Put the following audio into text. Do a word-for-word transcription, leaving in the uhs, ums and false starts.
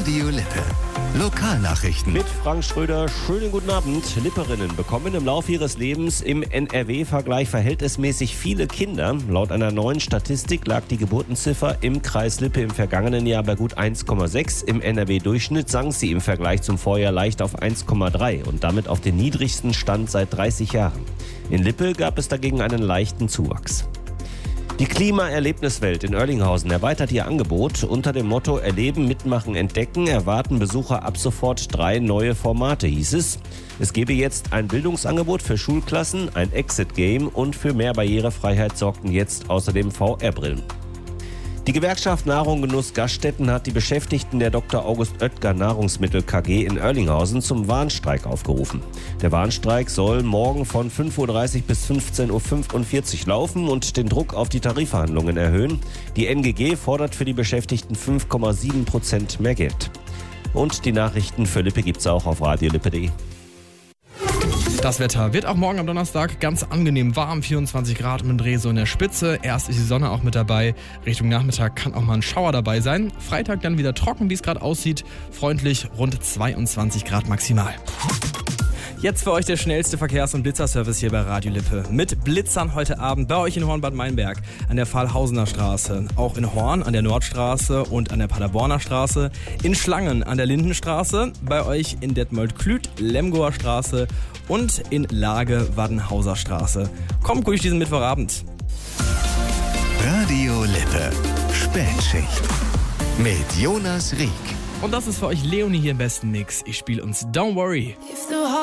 Radio Lippe. Lokalnachrichten. Mit Frank Schröder, schönen guten Abend. Lipperinnen bekommen im Laufe ihres Lebens im N R W-Vergleich verhältnismäßig viele Kinder. Laut einer neuen Statistik lag die Geburtenziffer im Kreis Lippe im vergangenen Jahr bei gut eins Komma sechs. Im N R W-Durchschnitt sank sie im Vergleich zum Vorjahr leicht auf eins Komma drei und damit auf den niedrigsten Stand seit dreißig Jahren. In Lippe gab es dagegen einen leichten Zuwachs. Die Klima-Erlebniswelt in Oerlinghausen erweitert ihr Angebot. Unter dem Motto Erleben, Mitmachen, Entdecken erwarten Besucher ab sofort drei neue Formate, hieß es. Es gebe jetzt ein Bildungsangebot für Schulklassen, ein Exit-Game und für mehr Barrierefreiheit sorgten jetzt außerdem V R-Brillen. Die Gewerkschaft Nahrung Genuss Gaststätten hat die Beschäftigten der Doktor August Oetker Nahrungsmittel K G in Oerlinghausen zum Warnstreik aufgerufen. Der Warnstreik soll morgen von fünf Uhr dreißig bis fünfzehn Uhr fünfundvierzig laufen und den Druck auf die Tarifverhandlungen erhöhen. Die N G G fordert für die Beschäftigten fünf Komma sieben Prozent mehr Geld. Und die Nachrichten für Lippe gibt's auch auf radio lippe punkt de. Das Wetter wird auch morgen am Donnerstag ganz angenehm warm, vierundzwanzig Grad im Dreh so in der Spitze. Erst ist die Sonne auch mit dabei, Richtung Nachmittag kann auch mal ein Schauer dabei sein. Freitag dann wieder trocken, wie es gerade aussieht, freundlich rund zweiundzwanzig Grad maximal. Jetzt für euch der schnellste Verkehrs- und Blitzerservice hier bei Radio Lippe. Mit Blitzern heute Abend bei euch in Horn-Bad Meinberg an der Pfahlhausener Straße, auch in Horn an der Nordstraße und an der Paderborner Straße, in Schlangen an der Lindenstraße, bei euch in Detmold-Klüt, Lemgoer Straße und in Lage Waddenhauser Straße. Kommt gut durch diesen Mittwochabend. Radio Lippe. Spätschicht. Mit Jonas Rieck. Und das ist für euch Leonie hier im besten Mix. Ich spiele uns Don't Worry.